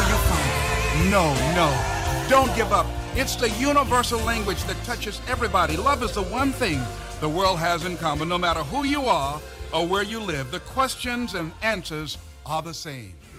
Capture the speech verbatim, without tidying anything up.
you find it. No, no, don't give up. It's the universal language that touches everybody. Love is the one thing the world has in common. No matter who you are or where you live, the questions and answers are the same.